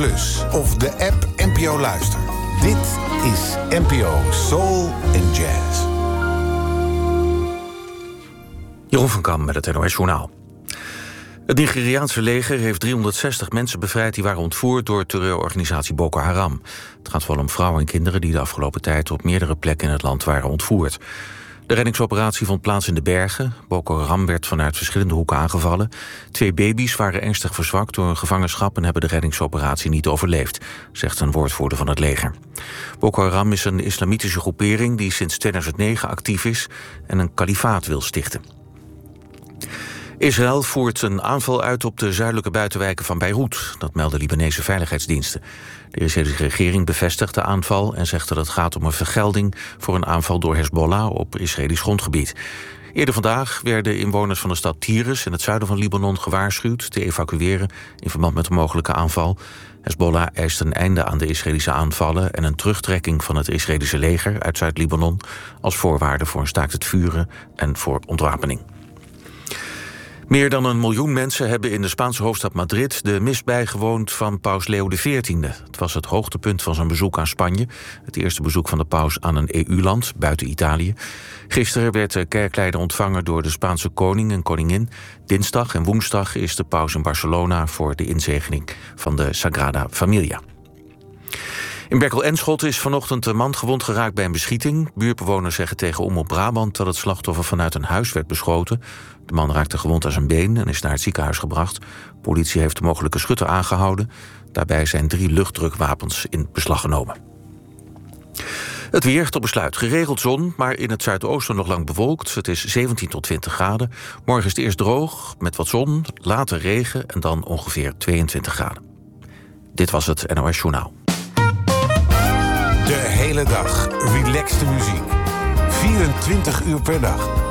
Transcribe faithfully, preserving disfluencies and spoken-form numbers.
Plus of de app N P O Luister. Dit is N P O Soul and Jazz. Jeroen van Kam met het N O S Journaal. Het Nigeriaanse leger heeft driehonderdzestig mensen bevrijd die waren ontvoerd door terreurorganisatie Boko Haram. Het gaat vooral om vrouwen en kinderen die de afgelopen tijd op meerdere plekken in het land waren ontvoerd. De reddingsoperatie vond plaats in de bergen. Boko Haram werd vanuit verschillende hoeken aangevallen. Twee baby's waren ernstig verzwakt door een gevangenschap en hebben de reddingsoperatie niet overleefd, zegt een woordvoerder van het leger. Boko Haram is een islamitische groepering die sinds tweeduizend negen actief is en een kalifaat wil stichten. Israël voert een aanval uit op de zuidelijke buitenwijken van Beirut. Dat melden Libanese veiligheidsdiensten. De Israëlische regering bevestigt de aanval en zegt dat het gaat om een vergelding voor een aanval door Hezbollah op Israëlisch grondgebied. Eerder vandaag werden inwoners van de stad Tyrus in het zuiden van Libanon gewaarschuwd te evacueren in verband met een mogelijke aanval. Hezbollah eist een einde aan de Israëlische aanvallen en een terugtrekking van het Israëlische leger uit Zuid-Libanon als voorwaarde voor een staakt het vuren en voor ontwapening. Meer dan een miljoen mensen hebben in de Spaanse hoofdstad Madrid de mis bijgewoond van paus Leo de veertiende. Het was het hoogtepunt van zijn bezoek aan Spanje. Het eerste bezoek van de paus aan een E U-land, buiten Italië. Gisteren werd de kerkleider ontvangen door de Spaanse koning en koningin. Dinsdag en woensdag is de paus in Barcelona voor de inzegening van de Sagrada Familia. In Berkel-Enschot is vanochtend een man gewond geraakt bij een beschieting. Buurtbewoners zeggen tegen Omroep Brabant dat het slachtoffer vanuit een huis werd beschoten. De man raakte gewond aan zijn been en is naar het ziekenhuis gebracht. Politie heeft de mogelijke schutter aangehouden. Daarbij zijn drie luchtdrukwapens in beslag genomen. Het weer tot besluit. Geregeld zon, maar in het zuidoosten nog lang bewolkt. Het is zeventien tot twintig graden. Morgen is het eerst droog, met wat zon, later regen en dan ongeveer tweeëntwintig graden. Dit was het N O S Journaal. De hele dag relaxte muziek. vierentwintig uur per dag.